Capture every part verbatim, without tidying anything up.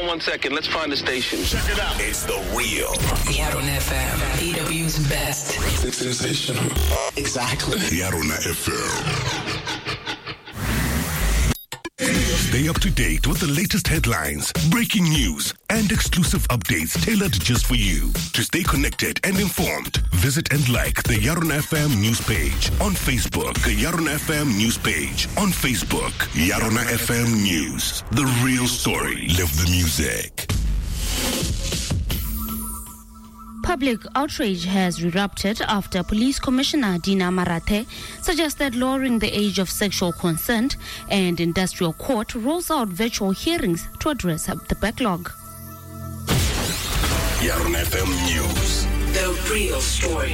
on one second. Let's find the station. Check it out. It's the real Yarona F M, A W's best. It's sensational. Exactly. Yarona F M. Stay up to date with the latest headlines, breaking news, and exclusive updates tailored just for you. To stay connected and informed, visit and like the Yarona F M news page on Facebook. The Yarona F M news page on Facebook. Yarona F M News. The real story. Live the music. Public outrage has erupted after Police Commissioner Dina Marathe suggested lowering the age of sexual consent, and Industrial Court rolls out virtual hearings to address the backlog. Yarona F M News. The real story.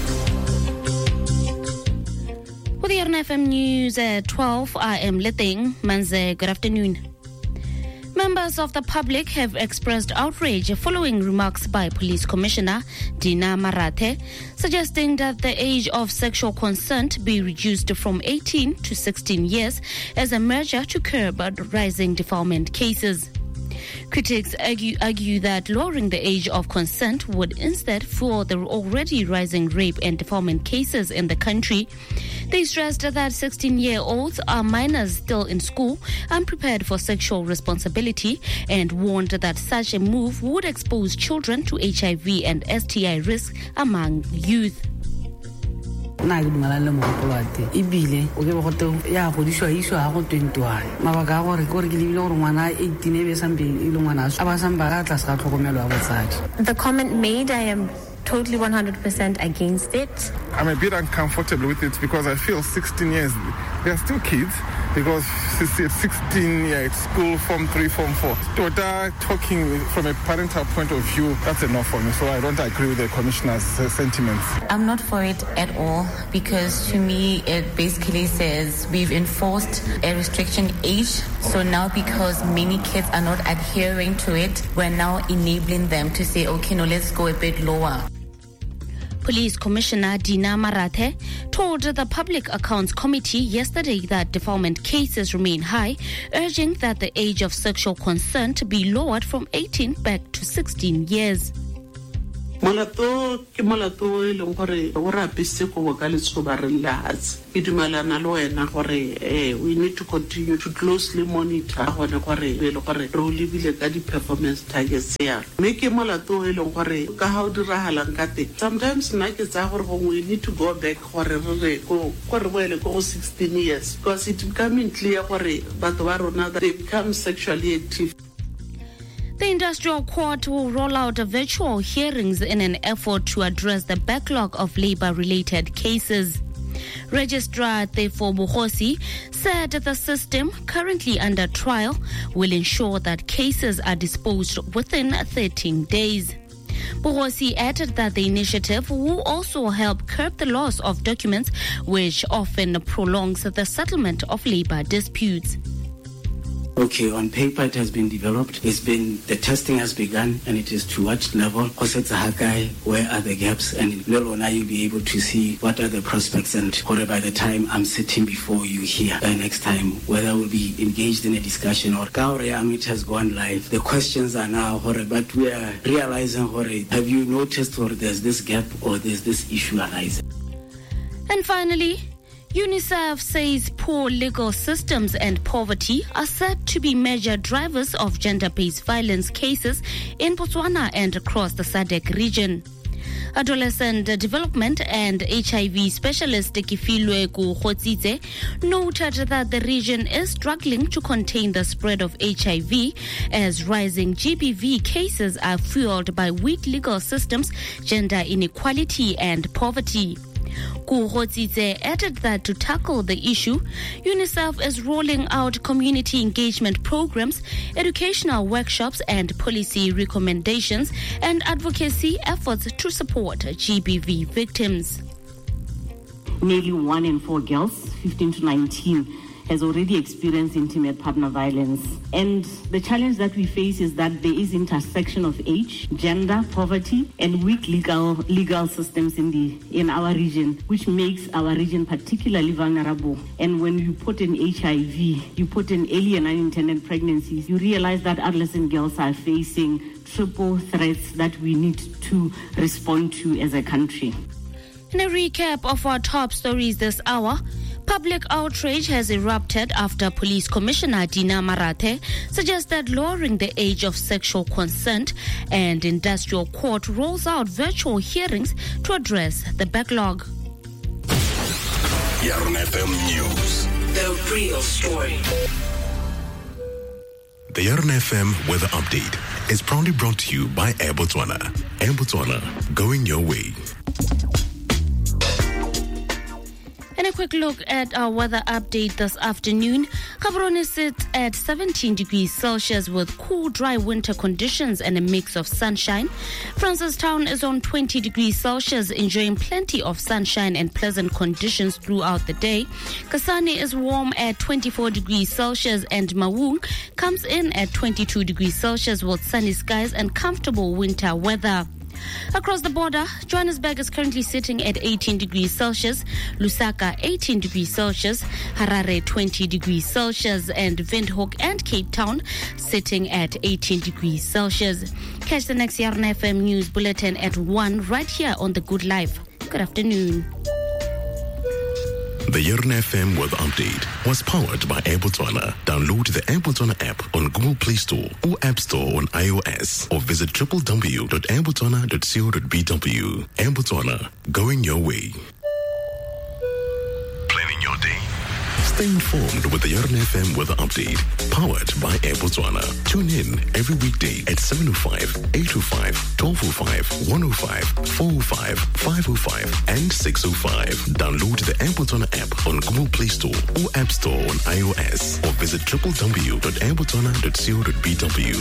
With the Yarona F M News at twelve, I am Leteng Manze. Good afternoon. Members of the public have expressed outrage following remarks by Police Commissioner Dina Marathe suggesting that the age of sexual consent be reduced from eighteen to sixteen years as a measure to curb rising defilement cases. Critics argue, argue that lowering the age of consent would instead fuel the already rising rape and defilement cases in the country. They stressed that sixteen-year-olds are minors still in school, unprepared for sexual responsibility, and warned that such a move would expose children to H I V and S T I risk among youth. Na ke dumela le mogopolo wa teng ebile o ke go teng ya go diswa iswa ha go twenty-one mabaka a gore gore ke lebile gore ngwana eighteen e be sambe e le ngwana a ba samba ka tlase ga tlhokomelo ya botsadi. The comment made, I am totally one hundred percent against it. I'm a bit uncomfortable with it because I feel sixteen years, they are still kids because sixteen years, school, form three, form four. Toda talking from a parental point of view, that's a no for me. So I don't agree with the commissioner's uh, sentiments. I'm not for it at all because to me it basically says we've enforced a restriction age. So now because many kids are not adhering to it, we're now enabling them to say, okay, no, let's go a bit lower. Police Commissioner Dina Marathe told the Public Accounts Committee yesterday that defilement cases remain high, urging that the age of sexual consent be lowered from eighteen back to sixteen years. Molato ke molato e leng gore go rapise go boka letso ba re latse ke dumelana le wena gore eh we need to continue to closely monitor gone gore be le gore re o lebile ka di performance targets ya me ke molato e leng gore ka ha o diragalang ka teng sometimes nna ke tsa gore we need to go back gore re re go gore boele go sixteen years because it becoming clear gore batho ba rona they become sexually active. The Industrial Court will roll out virtual hearings in an effort to address the backlog of labor-related cases. Registrar Tefo Buhosi said the system currently under trial will ensure that cases are disposed within thirteen days. Buhosi added that the initiative will also help curb the loss of documents, which often prolongs the settlement of labor disputes. Okay, on paper it has been developed. It's been, the testing has begun, and it is to what level? Where are the gaps? And later on you'll be able to see what are the prospects, and by the time I'm sitting before you here uh, next time, whether we'll be engaged in a discussion or it has gone live. The questions are now, but we are realizing, have you noticed or there's this gap or there's this issue arising? And finally, UNICEF says poor legal systems and poverty are said to be major drivers of gender-based violence cases in Botswana and across the S A D C region. Adolescent development and H I V specialist Kifilwe Kuhotsitse noted that the region is struggling to contain the spread of H I V as rising G B V cases are fueled by weak legal systems, gender inequality and poverty. Kuhotsitse added that to tackle the issue, UNICEF is rolling out community engagement programs, educational workshops and policy recommendations and advocacy efforts to support G B V victims. Nearly one in four girls, fifteen to nineteen, has already experienced intimate partner violence. And the challenge that we face is that there is intersection of age, gender, poverty, and weak legal legal systems in the in our region, which makes our region particularly vulnerable. And when you put in H I V, you put in early and unintended pregnancies, you realize that adolescent girls are facing triple threats that we need to respond to as a country. In a recap of our top stories this hour, public outrage has erupted after Police Commissioner Dina Marathe suggested lowering the age of sexual consent, and Industrial Court rolls out virtual hearings to address the backlog. Yaron F M News. The real story. The Yaron F M Weather Update is proudly brought to you by Air Botswana. Air Botswana, going your way. And a quick look at our weather update this afternoon. Gaborone sits at seventeen degrees Celsius with cool, dry winter conditions and a mix of sunshine. Francistown is on twenty degrees Celsius, enjoying plenty of sunshine and pleasant conditions throughout the day. Kasane is warm at twenty-four degrees Celsius, and Maung comes in at twenty-two degrees Celsius with sunny skies and comfortable winter weather. Across the border, Johannesburg is currently sitting at eighteen degrees Celsius, Lusaka eighteen degrees Celsius, Harare twenty degrees Celsius, and Windhoek and Cape Town sitting at eighteen degrees Celsius. Catch the next Yaron F M News Bulletin at one right here on The Good Life. Good afternoon. The Yaron F M Weather Update was powered by Air Botswana. Download the Air Botswana app on Google Play Store or App Store on iOS, or visit w w w dot air botswana dot co dot b w. Air Botswana, going your way. Planning your day. Stay informed with the Yaron F M Weather Update, powered by Air Botswana. Tune in every weekday at seven oh five, eight oh five, twelve oh five, one oh five, four oh five, five oh five, and six oh five. Download the Air Botswana app on Google Play Store or App Store on iOS, or visit w w w dot air botswana dot co dot b w.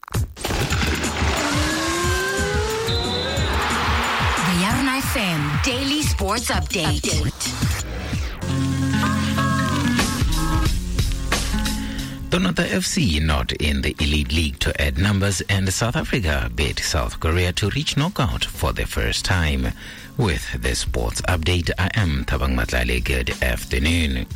The Yaron F M Daily Sports Update. Update. Tonata F C not in the Elite League to add numbers, and South Africa beat South Korea to reach knockout for the first time. With the sports update, I am Thabang Matlale. Good afternoon.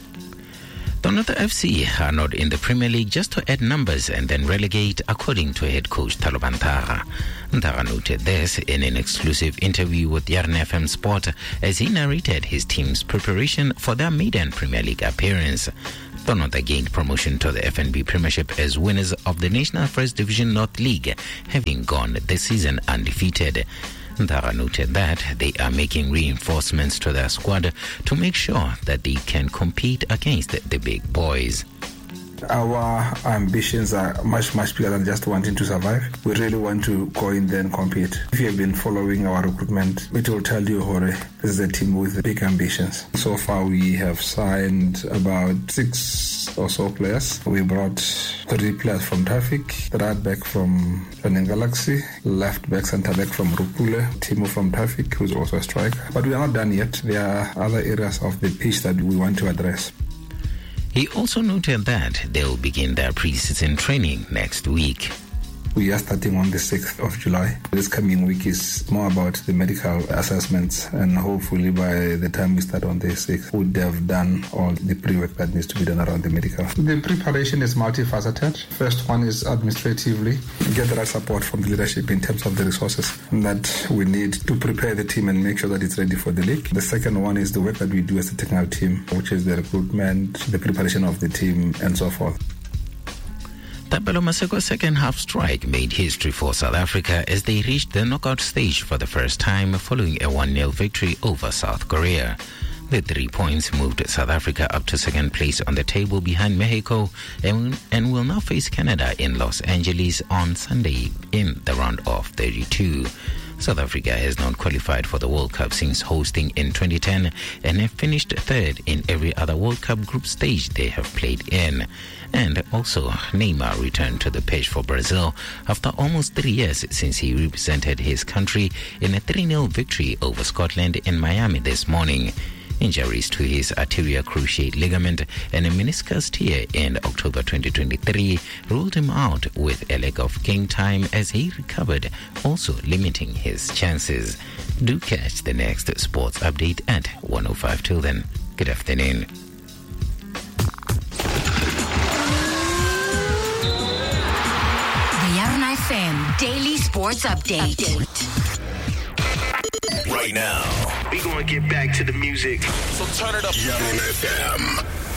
Tonata F C are not in the Premier League just to add numbers and then relegate, according to head coach Thalo Bantara. Ntara noted this in an exclusive interview with Yaron F M Sport as he narrated his team's preparation for their maiden Premier League appearance. Tonata gained promotion to the F N B Premiership as winners of the National First Division North League, having gone this season undefeated. Ntara noted that they are making reinforcements to their squad to make sure that they can compete against the big boys. Our ambitions are much, much bigger than just wanting to survive. We really want to go in there and compete. If you have been following our recruitment, it will tell you, Hore, this is a team with big ambitions. So far, we have signed about six or so players. We brought three players from Traffic, right back from Running Galaxy, left back, centre back from Rupule, Timo from Traffic, who's also a striker. But we are not done yet. There are other areas of the pitch that we want to address. He also noted that they'll begin their pre-season training next week. We are starting on the sixth of July. This coming week is more about the medical assessments, and hopefully by the time we start on the sixth, we would have done all the pre-work that needs to be done around the medical. The preparation is multifaceted. First one is administratively, get the right support from the leadership in terms of the resources that we need to prepare the team and make sure that it's ready for the league. The second one is the work that we do as a technical team, which is the recruitment, the preparation of the team, and so forth. Thapelo Maseko's second half strike made history for South Africa as they reached the knockout stage for the first time following a one nil victory over South Korea. The three points moved South Africa up to second place on the table behind Mexico and, and will now face Canada in Los Angeles on Sunday in the round of thirty-two. South Africa has not qualified for the World Cup since hosting in twenty ten and have finished third in every other World Cup group stage they have played in. And also, Neymar returned to the pitch for Brazil after almost three years since he represented his country in a three nil victory over Scotland in Miami this morning. Injuries to his anterior cruciate ligament and a meniscus tear in October twenty twenty-three ruled him out with a lack of game time as he recovered, also limiting his chances. Do catch the next sports update at one oh five. Till then, good afternoon. The Yarna F M Daily Sports Update. Update. Right now, we're going to get back to the music. So turn it up. Yarna F M.